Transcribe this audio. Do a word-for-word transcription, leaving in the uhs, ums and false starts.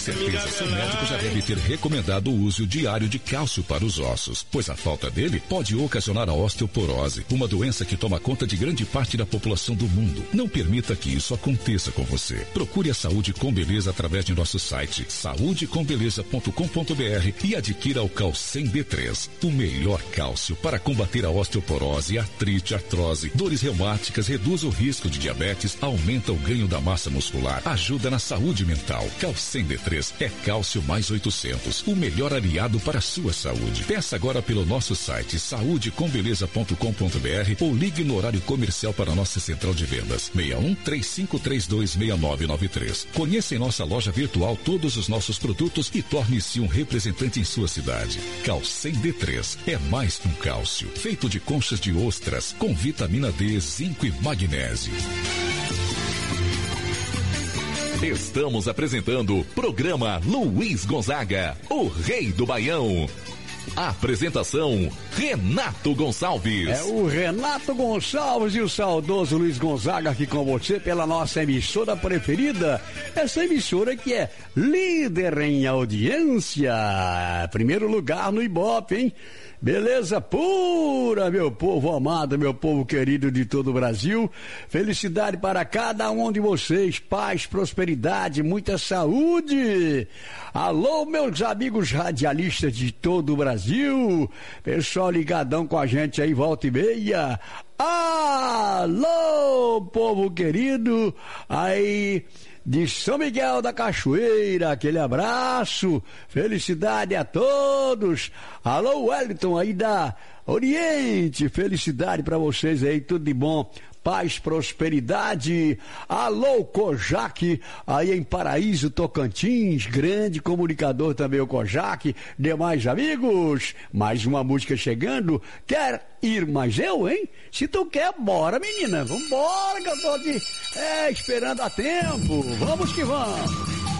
Certeza, seu médico já deve ter recomendado o uso diário de cálcio para os ossos, pois a falta dele pode ocasionar a osteoporose, uma doença que toma conta de grande parte da população do mundo. Não permita que isso aconteça com você. Procure a Saúde com Beleza através de nosso site saúde com beleza ponto com ponto br e adquira o Calcem D três, o melhor cálcio para combater a osteoporose, artrite, artrose, dores reumáticas, reduz o risco de diabetes, aumenta o ganho da massa muscular, ajuda na saúde mental. Calcem D três é cálcio mais oitocentos, o melhor aliado para a sua saúde. Peça agora pelo nosso site saúde com beleza ponto com ponto br ou ligue no horário comercial para a nossa central de vendas seis um três cinco três dois seis nove nove três. Conheça em nossa loja virtual todos os nossos produtos e torne-se um representante em sua cidade. Calcem D três é mais que um cálcio, feito de conchas de ostras com vitamina D, zinco e magnésio. Estamos apresentando o programa Luiz Gonzaga, o rei do Baião. Apresentação, Renato Gonçalves. É o Renato Gonçalves e o saudoso Luiz Gonzaga aqui com você pela nossa emissora preferida. Essa emissora que é líder em audiência. Primeiro lugar no Ibope, hein? Beleza pura, meu povo amado, meu povo querido de todo o Brasil. Felicidade para cada um de vocês, paz, prosperidade, muita saúde. Alô, meus amigos radialistas de todo o Brasil. Pessoal ligadão com a gente aí, volta e meia. Alô, povo querido, aí de São Miguel da Cachoeira, aquele abraço, felicidade a todos. Alô, Wellington aí da Oriente, felicidade para vocês aí, tudo de bom. Paz, prosperidade. Alô, Kojak, aí em Paraíso, Tocantins, grande comunicador também o Kojak. Demais amigos, mais uma música chegando. Quer ir mais eu, hein? Se tu quer, bora, menina. Vambora que eu tô aqui é, esperando a tempo. Vamos que vamos.